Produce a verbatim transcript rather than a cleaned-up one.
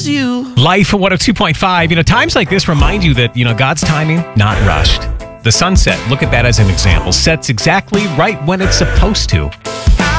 loves you. Life at one oh two point five. You know, times like this remind you that, you know, God's timing, not rushed. The sunset, look at that as an example, sets exactly right when it's supposed to.